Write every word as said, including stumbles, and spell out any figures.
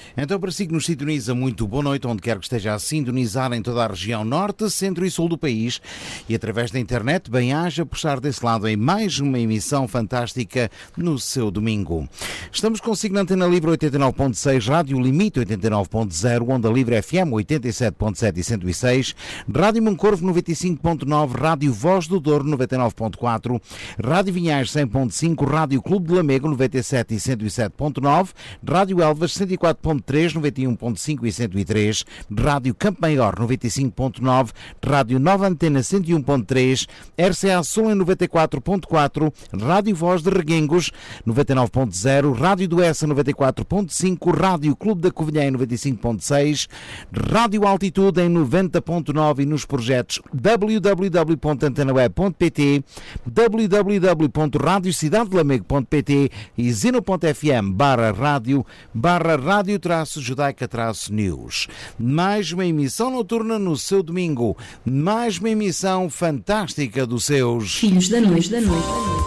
Então, para si que nos sintoniza, muito boa noite, onde quer que esteja a sintonizar em toda a região norte, centro e sul do país e através da internet, bem-aja por estar desse lado em mais uma emissão fantástica no seu domingo. Estamos consigo na Antena Livre oitenta e nove ponto seis, Rádio Limite oitenta e nove ponto zero, Onda Livre F M oitenta e sete ponto sete e cento e seis, Rádio Moncorvo noventa e cinco ponto nove, Rádio Voz do Douro noventa e nove ponto quatro, Rádio Vinhais cem ponto cinco, Rádio Clube de Lamego noventa e sete e cento e sete ponto nove, Rádio Elvas cento e quatro ponto três, noventa e um ponto cinco e cento e três, Rádio Campo Maior noventa e cinco ponto nove, Rádio Nova Antena cento e um ponto três, R C A Sul em noventa e quatro ponto quatro, Rádio Voz de Reguengos noventa e nove ponto zero, Rádio do Essa noventa e quatro ponto cinco, Rádio Clube da Covilhã em noventa e cinco ponto seis, Rádio Altitude em noventa ponto nove e nos projetos w w w ponto antena web ponto p t, w w w ponto rádio cidade de lamego ponto p t e zeno ponto f m barra rádio barra rádio traço judaica traço news. Mais uma emissão noturna no seu domingo, mais uma emissão fantástica dos seus Filhos da Noite da Noite.